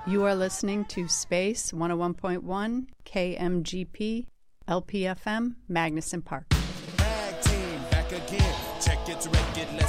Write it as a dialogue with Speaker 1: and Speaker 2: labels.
Speaker 1: You are listening to Space 101.1 KMGP LPFM Magnuson Park.
Speaker 2: Tag team back again. Check it, let's